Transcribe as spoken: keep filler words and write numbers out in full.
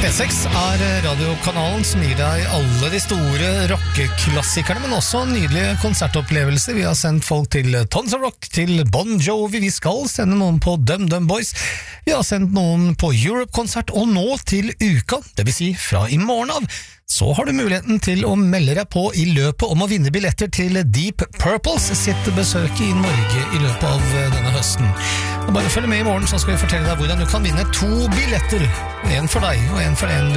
P seks er radiokanalen som gir deg alle de store rockeklassikerne, men også nydelige konsertopplevelser. Vi har sendt folk til Tons of Rock, til Bon Jovi, vi skal sende noen på Dum Dum Boys, vi har sendt noen på Europe-konsert, og nå til uka, det vil si fra i morgen av, så har du muligheten til å melde deg på i løpet om å vinne billetter til Deep Purples sitt besøk i Norge i løpet av denne høsten. Og bare følg med i morgen, så skal vi fortelle deg hvordan du kan vinne to billetter, en for deg og en for en